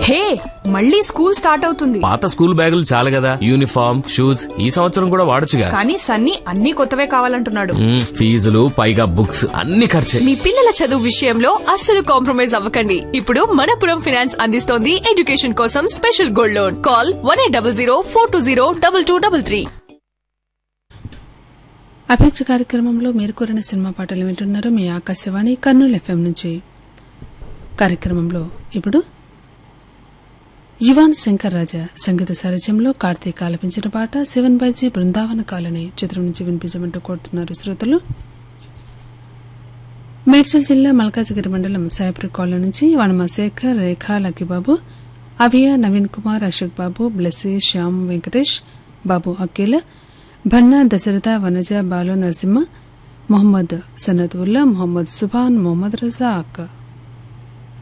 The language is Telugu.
హే, మళ్ళీ స్కూల్ స్టార్ట్ అవుతుంది. పాత స్కూల్ బ్యాగులు చాలు కదా, యూనిఫామ్ షూస్ ఈ సంవత్సరం కూడా వాడొచ్చుగా. కానీ సన్నీ అన్ని కొత్తవే కావాలంటున్నాడు. ఫీజులు పైగా బుక్స్ అన్ని ఖర్చే. మీ పిల్లల చదువు విషయంలో అస్సలు కాంప్రమైజ్ అవ్వకండి. ఇప్పుడు మనపురం ఫైనాన్స్ అందిస్తోంది ఎడ్యుకేషన్ కోసం స్పెషల్ గోల్డ్ లోన్. కాల్ 1800 420 2233. అభిరుచి కార్యక్రమంలో మీరు కోరిన సినిమా పాటలు వింటున్నారు మీ ఆకాశవాణి కర్నూలు ఎఫ్ఎం నుంచి. కార్యక్రమంలో ఇప్పుడు యువాన్ శంకర్ రాజా సంగీత సారథ్యంలో కార్తీక్ ఆలపించిన పాట శివన్ బైజీ బృందావన కాలనీ చిత్రం నుంచి వినిపించమంటూ కోరుతున్నారు శ్రోతలు. మేడ్చల్ జిల్లా మల్కాజిగిరి మండలం సాయిపురి కాలనీ నుంచి వనమ శేఖర్, రేఖా, లక్కీబాబు, అవియా, నవీన్ కుమార్, అశోక్ బాబు, బ్లెస్సీ, శ్యామ్, వెంకటేష్, బాబు అఖిల, భన్నా, దశరథ, వనజ, బాలు, నరసింహ, మొహమ్మద్ సనత్ ఉల్లా, మొహమ్మద్ సుభాన్, మొహమ్మద్ రజా, అక్క